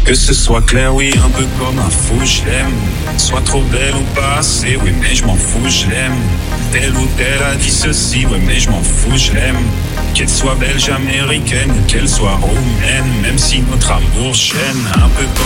Que ce soit clair, oui, un peu comme un fou, je l'aime. Soit trop belle ou pas assez, oui, mais je m'en fous, je l'aime. Telle ou telle a dit ceci, oui, mais je m'en fous, je l'aime. Qu'elle soit belge, américaine, qu'elle soit roumaine, même si notre amour chaîne. Un peu